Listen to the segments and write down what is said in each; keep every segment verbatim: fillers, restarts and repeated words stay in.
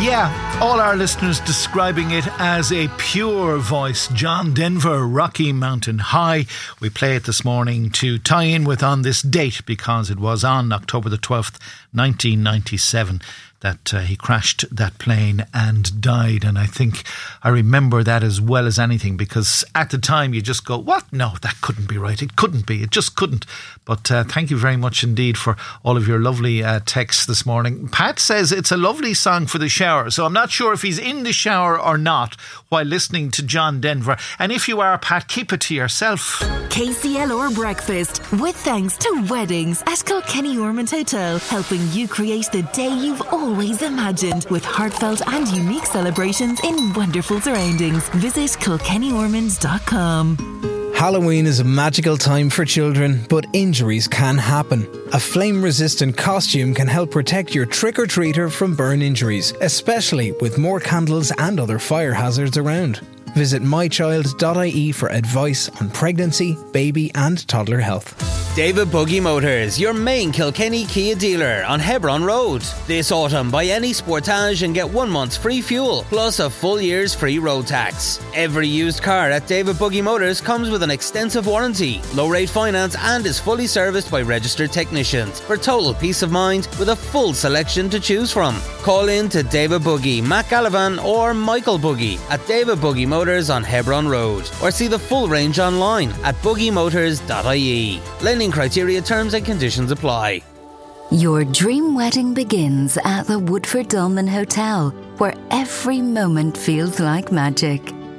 Yeah, all our listeners describing it as a pure voice. John Denver, Rocky Mountain High. We play it this morning to tie in with On This Date, because it was on October the twelfth, nineteen ninety-seven that uh, he crashed that plane and died. And I think I remember that as well as anything, because at the time you just go, what? No, that couldn't be right. It couldn't be. It just couldn't. But uh, thank you very much indeed for all of your lovely uh, texts this morning. Pat says it's a lovely song for the shower. So I'm not sure if he's in the shower or not while listening to John Denver. And if you are, Pat, keep it to yourself. K C L R Breakfast, with thanks to Weddings at Kilkenny Ormond Hotel, helping you create the day you've always imagined, with heartfelt and unique celebrations in wonderful surroundings. Visit kilkenny ormond dot com. Halloween is a magical time for children, but injuries can happen. A flame-resistant costume can help protect your trick-or-treater from burn injuries, especially with more candles and other fire hazards around. Visit my child dot I E for advice on pregnancy, baby and toddler health. David Buggy Motors, your main Kilkenny Kia dealer on Hebron Road. This autumn, buy any Sportage and get one month's free fuel, plus a full year's free road tax. Every used car at David Buggy Motors comes with an extensive warranty, low-rate finance, and is fully serviced by registered technicians for total peace of mind, with a full selection to choose from. Call in to David Buggy, Matt Gallivan or Michael Buggy at David Buggy Motors on Hebron Road, or see the full range online at buggy motors dot I E. Lending criteria, terms and conditions apply. Your dream wedding begins at the Woodford Dolmen Hotel, where every moment feels like magic.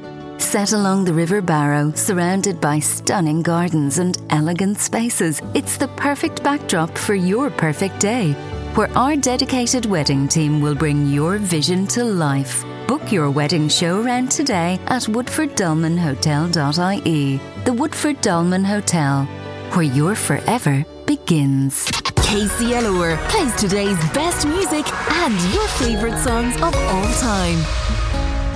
Set along the River Barrow, surrounded by stunning gardens and elegant spaces, it's the perfect backdrop for your perfect day, where our dedicated wedding team will bring your vision to life. Book your wedding show round today at woodford dolmen hotel dot I E. The Woodford Dolmen Hotel, where your forever begins. K C L R plays today's best music and your favourite songs of all time.